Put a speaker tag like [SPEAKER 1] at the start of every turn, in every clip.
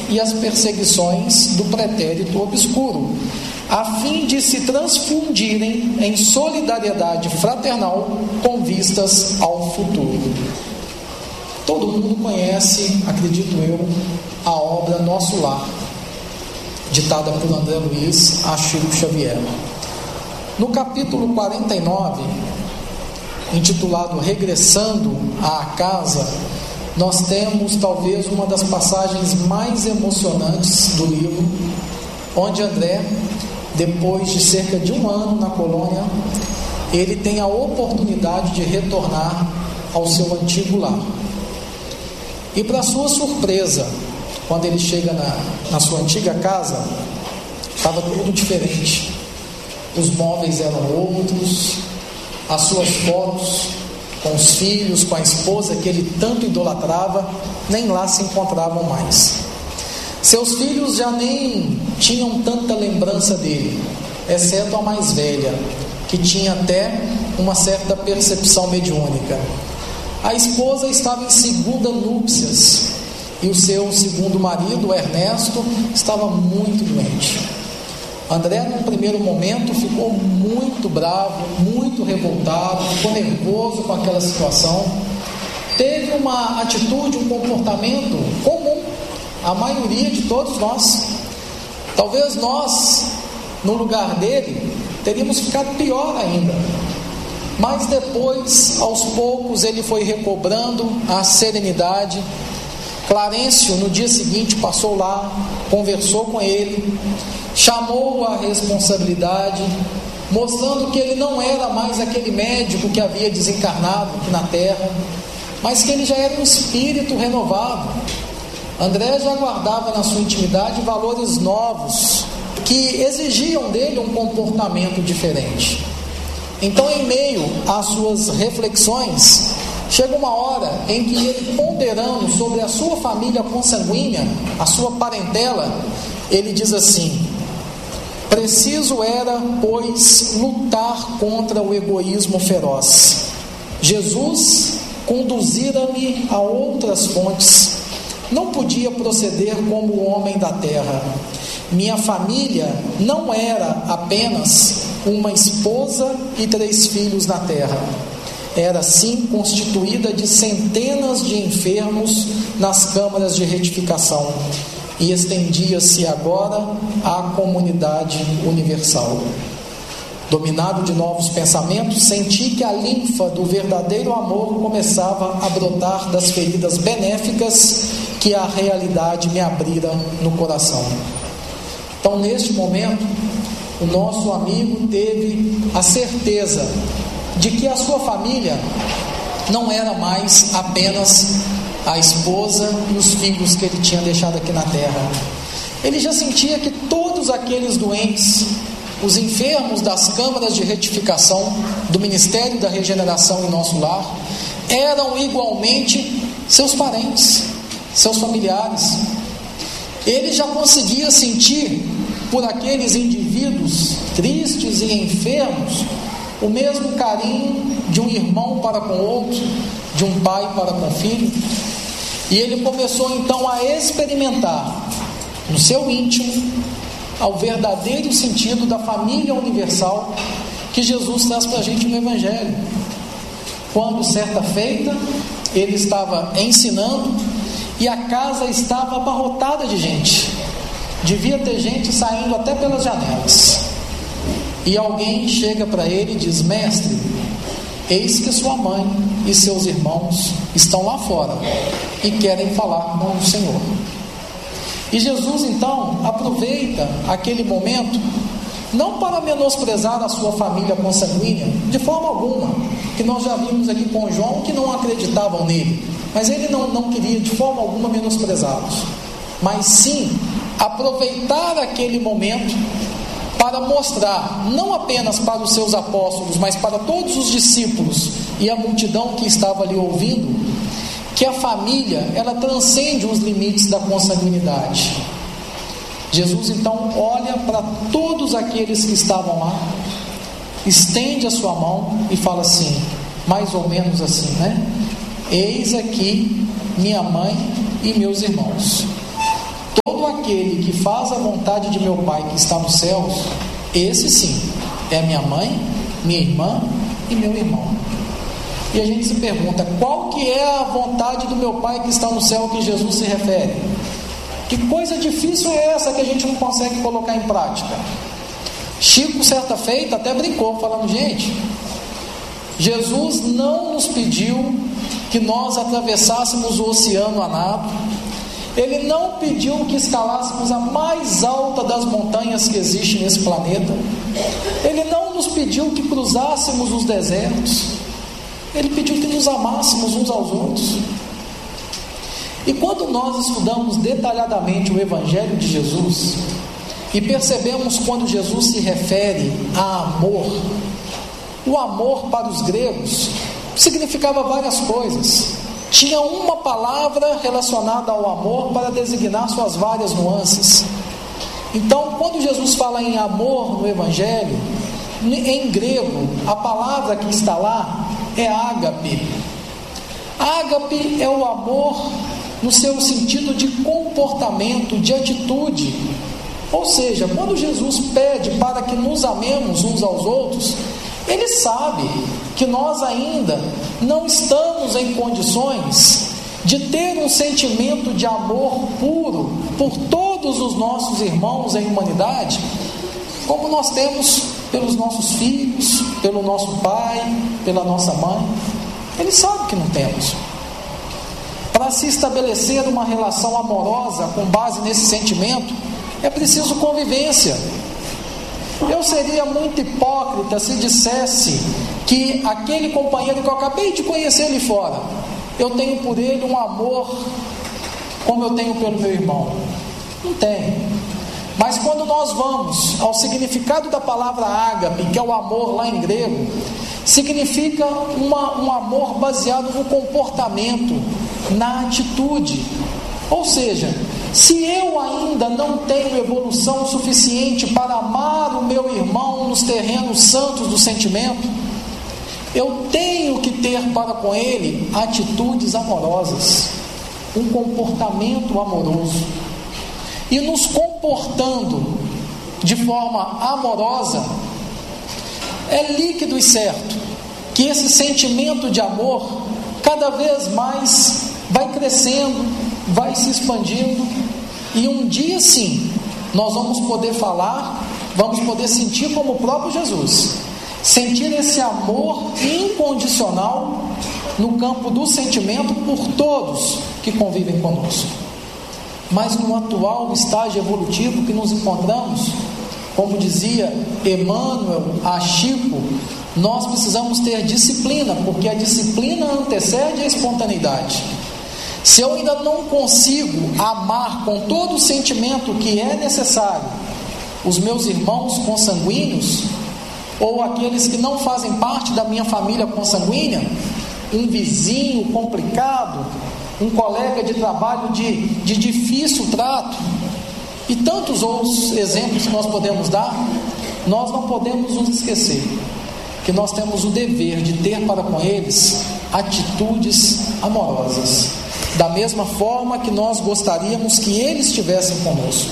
[SPEAKER 1] e as perseguições do pretérito obscuro, a fim de se transfundirem em solidariedade fraternal com vistas ao futuro. Todo mundo conhece, acredito eu, a obra Nosso Lar, ditada por André Luiz a Chico Xavier. No capítulo 49, intitulado Regressando à Casa, nós temos talvez uma das passagens mais emocionantes do livro, onde André, depois de cerca de 1 ano na colônia, ele tem a oportunidade de retornar ao seu antigo lar. E para sua surpresa, quando ele chega na sua antiga casa, estava tudo diferente. Os móveis eram outros, as suas fotos com os filhos, com a esposa que ele tanto idolatrava, nem lá se encontravam mais. Seus filhos já nem tinham tanta lembrança dele, exceto a mais velha, que tinha até uma certa percepção mediúnica. A esposa estava em segunda núpcias e o seu segundo marido, Ernesto, estava muito doente. André, num primeiro momento, ficou muito bravo, muito revoltado, ficou nervoso com aquela situação. Teve uma atitude, um comportamento comum à maioria de todos nós. Talvez nós, no lugar dele, teríamos ficado pior ainda. Mas depois, aos poucos, ele foi recobrando a serenidade. Clarencio, no dia seguinte, passou lá, conversou com ele, chamou-o à responsabilidade, mostrando que ele não era mais aquele médico que havia desencarnado aqui na Terra, mas que ele já era um espírito renovado. André já guardava na sua intimidade valores novos, que exigiam dele um comportamento diferente. Então, em meio às suas reflexões, chega uma hora em que ele, ponderando sobre a sua família consanguínea, a sua parentela, ele diz assim: preciso era, pois, lutar contra o egoísmo feroz. Jesus conduzira-me a outras fontes. Não podia proceder como o homem da terra. Minha família não era apenas uma esposa e 3 filhos na terra. Era sim constituída de centenas de enfermos nas câmaras de retificação, e estendia-se agora à comunidade universal. Dominado de novos pensamentos, senti que a linfa do verdadeiro amor começava a brotar das feridas benéficas que a realidade me abrira no coração. Então, neste momento, o nosso amigo teve a certeza de que a sua família não era mais apenas a esposa e os filhos que ele tinha deixado aqui na terra. Ele já sentia que todos aqueles doentes, os enfermos das câmaras de retificação do Ministério da Regeneração em Nosso Lar, eram igualmente seus parentes, seus familiares. Ele já conseguia sentir por aqueles indivíduos tristes e enfermos o mesmo carinho de um irmão para com outro, de um pai para com o filho. E ele começou então a experimentar no seu íntimo ao verdadeiro sentido da família universal que Jesus traz para a gente no Evangelho. Quando, certa feita, ele estava ensinando e a casa estava abarrotada de gente. Devia ter gente saindo até pelas janelas. E alguém chega para ele e diz: mestre, eis que sua mãe e seus irmãos estão lá fora e querem falar com o Senhor. E Jesus então aproveita aquele momento, não para menosprezar a sua família consanguínea, de forma alguma, que nós já vimos aqui com João que não acreditavam nele, mas ele não queria de forma alguma menosprezá-los, mas sim aproveitar aquele momento para mostrar, não apenas para os seus apóstolos, mas para todos os discípulos e a multidão que estava ali ouvindo, que a família, ela transcende os limites da consanguinidade. Jesus então olha para todos aqueles que estavam lá, estende a sua mão e fala assim, mais ou menos assim, né? Eis aqui minha mãe e meus irmãos. todo aquele que faz a vontade de meu Pai que está nos céus, esse sim é minha mãe, minha irmã e meu irmão. E a gente se pergunta, qual que é a vontade do meu Pai que está no céu que Jesus se refere? Que coisa difícil é essa que a gente não consegue colocar em prática? Chico, certa feita, até brincou, falando, gente, Jesus não nos pediu que nós atravessássemos o oceano a nado. Ele não pediu que escalássemos a mais alta das montanhas que existe nesse planeta. Ele não nos pediu que cruzássemos os desertos. Ele pediu que nos amássemos uns aos outros. E quando nós estudamos detalhadamente o Evangelho de Jesus e percebemos quando Jesus se refere a amor, o amor para os gregos significava várias coisas. Tinha uma palavra relacionada ao amor para designar suas várias nuances. Então, quando Jesus fala em amor no Evangelho, em grego, a palavra que está lá é ágape. Ágape é o amor no seu sentido de comportamento, de atitude. Ou seja, quando Jesus pede para que nos amemos uns aos outros, Ele sabe que nós ainda não estamos em condições de ter um sentimento de amor puro por todos os nossos irmãos em humanidade, como nós temos pelos nossos filhos, pelo nosso pai, pela nossa mãe. Ele sabe que não temos. Para se estabelecer uma relação amorosa com base nesse sentimento, é preciso convivência. Eu seria muito hipócrita se dissesse que aquele companheiro que eu acabei de conhecer ali fora, eu tenho por ele um amor como eu tenho pelo meu irmão. Não tenho. Mas quando nós vamos ao significado da palavra ágape, que é o amor lá em grego, significa um amor baseado no comportamento, na atitude. Ou seja, se eu ainda não tenho evolução suficiente para amar o meu irmão nos terrenos santos do sentimento, eu tenho que ter para com ele atitudes amorosas, um comportamento amoroso. E nos comportando de forma amorosa, é líquido e certo que esse sentimento de amor cada vez mais vai crescendo, vai se expandindo, e um dia sim nós vamos poder falar, vamos poder sentir como o próprio Jesus, sentir esse amor incondicional no campo do sentimento por todos que convivem conosco. Mas no atual estágio evolutivo que nos encontramos, como dizia Emmanuel a Chico, nós precisamos ter disciplina, porque a disciplina antecede a espontaneidade. Se eu ainda não consigo amar com todo o sentimento que é necessário os meus irmãos consanguíneos, ou aqueles que não fazem parte da minha família consanguínea, um vizinho complicado, um colega de trabalho de difícil trato, e tantos outros exemplos que nós podemos dar, nós não podemos nos esquecer que nós temos o dever de ter para com eles atitudes amorosas, da mesma forma que nós gostaríamos que eles estivessem conosco.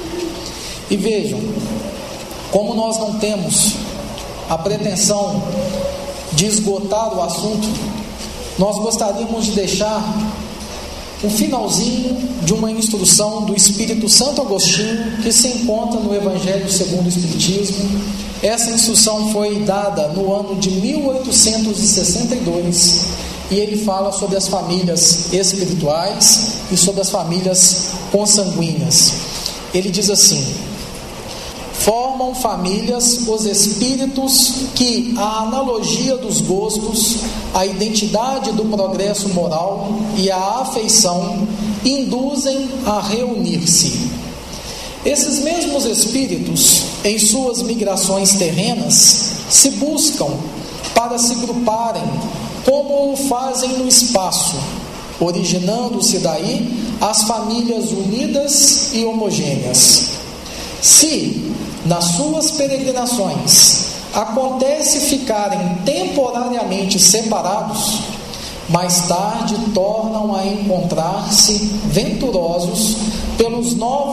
[SPEAKER 1] E vejam, como nós não temos a pretensão de esgotar o assunto, nós gostaríamos de deixar um finalzinho de uma instrução do Espírito Santo Agostinho, que se encontra no Evangelho segundo o Espiritismo. Essa instrução foi dada no ano de 1862, e ele fala sobre as famílias espirituais e sobre as famílias consanguíneas. Ele diz assim: formam famílias os espíritos que a analogia dos gostos, a identidade do progresso moral e a afeição induzem a reunir-se. Esses mesmos espíritos, em suas migrações terrenas, se buscam para se gruparem, como o fazem no espaço, originando-se daí as famílias unidas e homogêneas. Se, nas suas peregrinações, acontece ficarem temporariamente separados, mais tarde tornam a encontrar-se venturosos pelos novos